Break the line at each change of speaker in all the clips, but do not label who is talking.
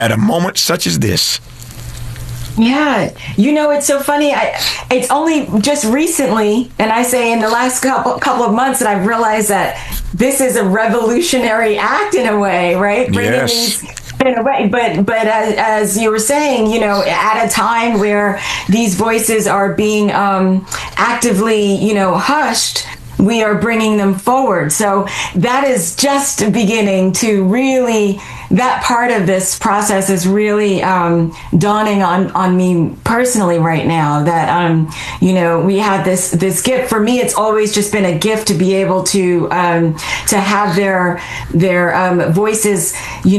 at a moment such as this.
Yeah, it's so funny. It's only just recently, and I say in the last couple of months, that I've realized that this is a revolutionary act in a way, right?
Yes.
In a way, but as you were saying, at a time where these voices are being actively, hushed, we are bringing them forward. So that is just beginning to really, that part of this process is really dawning on me personally right now, that we had this gift. For me, it's always just been a gift to be able to have their voices.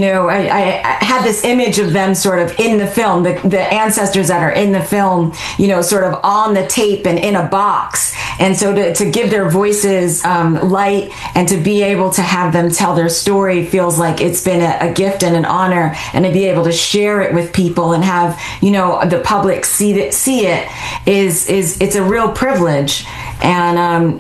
I had this image of them sort of in the film, the ancestors that are in the film, sort of on the tape and in a box. And so to give their voices light and to be able to have them tell their story feels like it's been a gift and an honor, and to be able to share it with people and have the public see it is it's a real privilege. And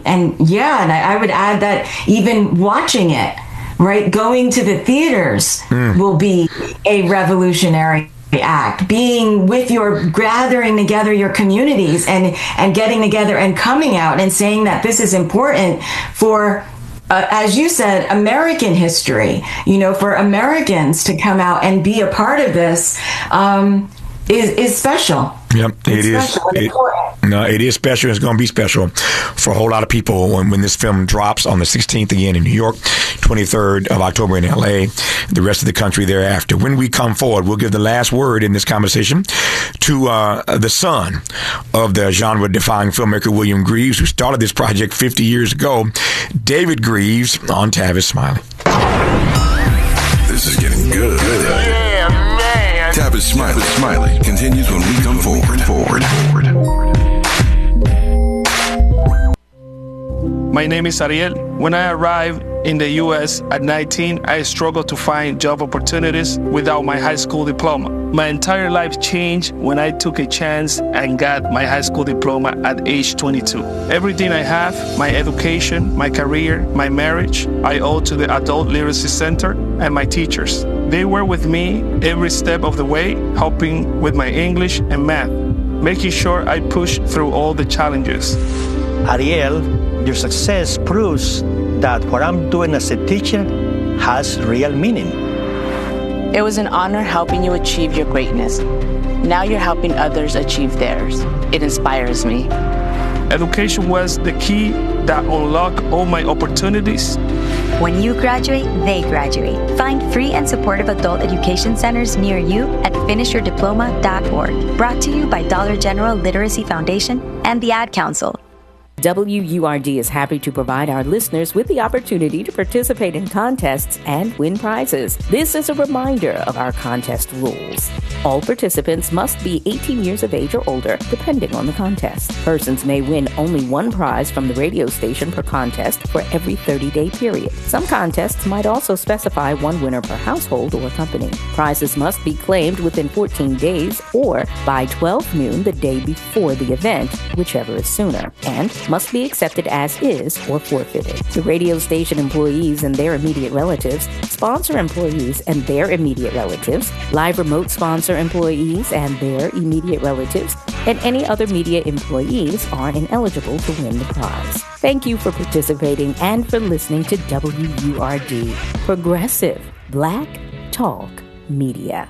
I would add that even watching it, right, going to the theaters will be a revolutionary act. Being with gathering together your communities and getting together and coming out and saying that this is important for as you said, American history, for Americans to come out and be a part of this is special.
Yep, it is. It is special. It's going to be special for a whole lot of people when this film drops on the 16th again in New York, 23rd of October in L.A., the rest of the country thereafter. When we come forward, we'll give the last word in this conversation to the son of the genre-defying filmmaker William Greaves, who started this project 50 years ago, David Greaves, on Tavis Smiley.
This is getting good. Yeah, man. Tavis Smiley continues when we come forward.
My name is Ariel. When I arrived in the U.S. at 19, I struggled to find job opportunities without my high school diploma. My entire life changed when I took a chance and got my high school diploma at age 22. Everything I have, my education, my career, my marriage, I owe to the Adult Literacy Center and my teachers. They were with me every step of the way, helping with my English and math, making sure I pushed through all the challenges.
Ariel, your success proves that what I'm doing as a teacher has real meaning.
It was an honor helping you achieve your greatness. Now you're helping others achieve theirs. It inspires me.
Education was the key that unlocked all my opportunities.
When you graduate, they graduate. Find free and supportive adult education centers near you at finishyourdiploma.org. Brought to you by Dollar General Literacy Foundation and the Ad Council.
WURD is happy to provide our listeners with the opportunity to participate in contests and win prizes. This is a reminder of our contest rules. All participants must be 18 years of age or older, depending on the contest. Persons may win only one prize from the radio station per contest for every 30-day period. Some contests might also specify one winner per household or company. Prizes must be claimed within 14 days or by 12 noon the day before the event, whichever is sooner, and must be accepted as is or forfeited. The radio station employees and their immediate relatives, sponsor employees and their immediate relatives, live remote sponsor employees and their immediate relatives, and any other media employees are ineligible to win the prize. Thank you for participating and for listening to WURD, Progressive Black Talk Media.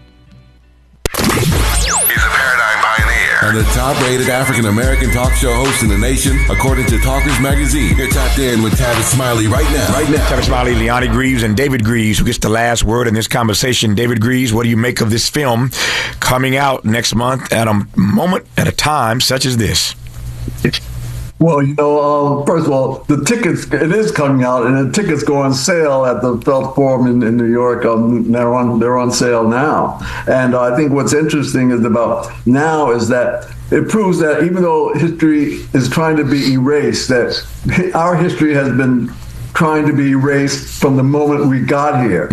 He's a paradigm pioneer and the top-rated African-American talk show host in the nation, according to Talkers Magazine. You're tapped in with Tavis Smiley right now.
Tavis Smiley, Leonie Greaves, and David Greaves, who gets the last word in this conversation. David Greaves, what do you make of this film coming out next month at a moment, at a time such as this?
Well, first of all, the tickets, it is coming out, and the tickets go on sale at the Felt Forum in New York. They're on sale now. And I think what's interesting is that it proves that even though history is trying to be erased, that our history has been trying to be erased from the moment we got here,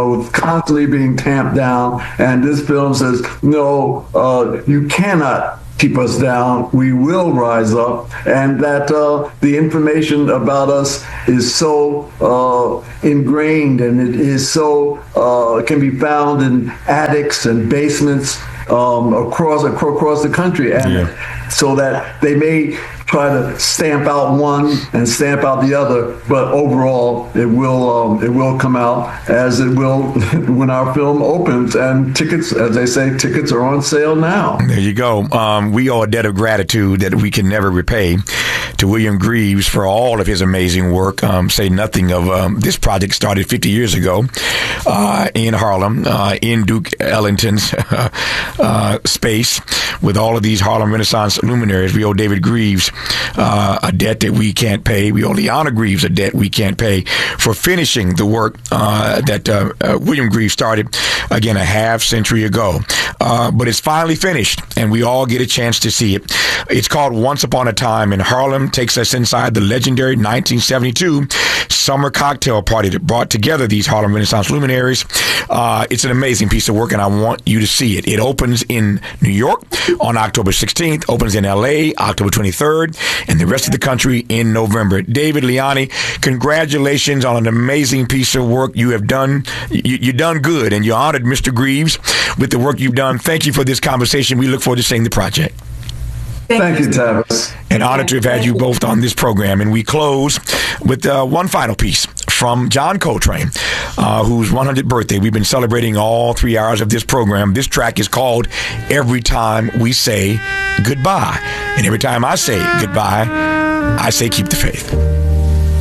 constantly being tamped down. And this film says, no, you cannot keep us down, we will rise up, and that the information about us is so ingrained, and it is so can be found in attics and basements across the country, and so that they may try to stamp out one and stamp out the other, but overall it will come out as it will when our film opens. And tickets, as they say, tickets are on sale now.
There you go. We owe a debt of gratitude that we can never repay to William Greaves for all of his amazing work. Say nothing of this project started 50 years ago in Harlem, in Duke Ellington's space, with all of these Harlem Renaissance luminaries. We owe David Greaves a debt that we can't pay. We owe Leona Greaves a debt we can't pay for finishing the work that William Greaves started, again, a half century ago. But it's finally finished, and we all get a chance to see it. It's called Once Upon a Time in Harlem, takes us inside the legendary 1972 summer cocktail party that brought together these Harlem Renaissance luminaries. It's an amazing piece of work, and I want you to see it. It opens in New York on October 16th, opens in L.A. October 23rd, and the rest of the country in November. David Liani, congratulations on an amazing piece of work you have done. You've done good, and you honored Mr. Greaves with the work you've done. Thank you for this conversation. We look forward to seeing the project.
Thank you, Tavis.
An honor to have had you both on this program. And we close with one final piece from John Coltrane, whose 100th birthday. We've been celebrating all 3 hours of this program. This track is called Every Time We Say Goodbye. And every time I say goodbye, I say keep the faith.